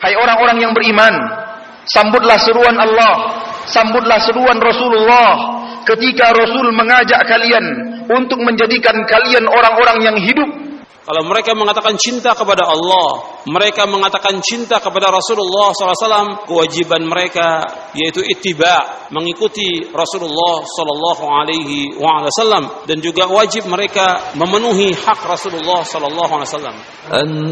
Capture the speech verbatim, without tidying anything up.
hai orang-orang yang beriman, sambutlah seruan Allah, sambutlah seruan Rasulullah ketika Rasul mengajak kalian untuk menjadikan kalian orang-orang yang hidup. Kalau mereka mengatakan cinta kepada Allah, mereka mengatakan cinta kepada Rasulullah sallallahu alaihi wasallam, kewajiban mereka yaitu ittiba, mengikuti Rasulullah sallallahu alaihi wasallam, dan juga wajib mereka memenuhi hak Rasulullah sallallahu alaihi wasallam.